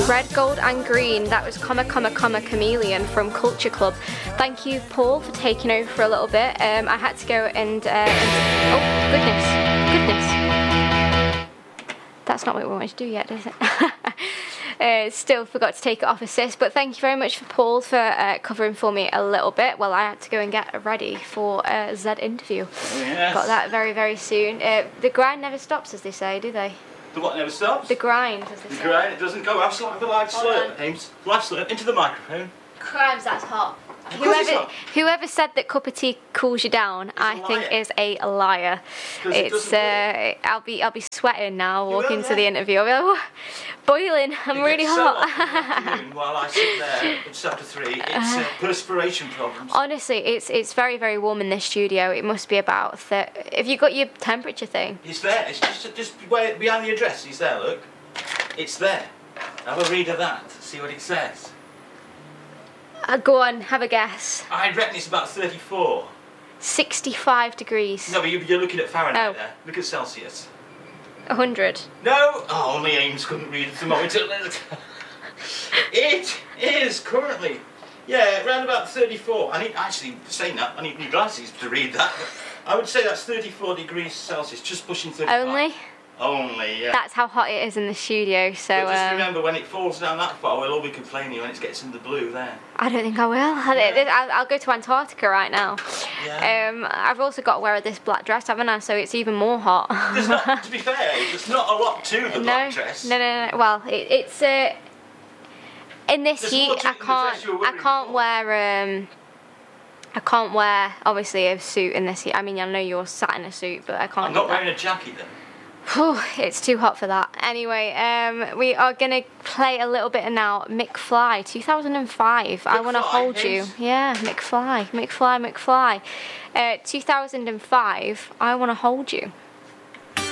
Red, Gold and Green, that was Chameleon from Culture Club. Thank you, Paul, for taking over for a little bit. I had to go and oh, goodness. That's not what we wanted to do yet, is it? Still forgot to take it off assist, but thank you very much for Paul for covering for me a little bit while I had to go and get ready for Zed interview. Oh, yes. Got that very, very soon. The grind never stops, as they say, do they? The what never stops? The grind, as they say. The grind, it doesn't go. Have a light slurp, Ames. Light slurp into the microphone. Crimes, that's hot. Of course it's hot. Whoever said that cup of tea cools you down, I think is a liar. It's I'll be sweating now walking to the interview. I'll be like, oh, boiling. I'm really hot. While I sit there just after 3, it's perspiration problems. Honestly, it's very, very warm in this studio. It must be about. Have you got your temperature thing? It's there. It's just behind the address. It's there. Look, it's there. Have a read of that. See what it says. Go on, have a guess. I reckon it's about 34. 65 degrees. No, but you're looking at Fahrenheit Oh. there. Look at Celsius. 100. No! Oh, only Ames couldn't read the thermometer. It is currently, around about 34. I need, actually, saying that, I need new glasses to read that. I would say that's 34 degrees Celsius, just pushing 35. Only, yeah. That's how hot it is in the studio, so... But just remember, when it falls down that far, we'll all be complaining when it gets in the blue there. I don't think I will. I'll go to Antarctica right now. Yeah. I've also got to wear this black dress, haven't I? So it's even more hot. There's not, to be fair, there's not a lot to the black dress. No. Well, it's... in this There's heat, more to it than the dress you were wearing I can't wear, obviously, a suit in this heat. I mean, I know you're sat in a suit, but I can't I'm do not that. wearing a jacket then. Whew, it's too hot for that. Anyway, we are going to play a little bit now. Mick Fly, 2005. I Want to Hold You. Yeah, Mick Fly. 2005, I Want to Hold You.